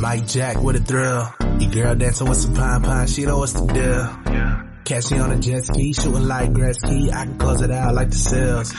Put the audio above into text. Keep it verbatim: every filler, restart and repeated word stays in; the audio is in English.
Mike Jack with a thrill. Your girl dancing with some pine pine, she know what's the deal. Catch me on a jet ski, shooting like Gretzky. I can close it out like the Seals.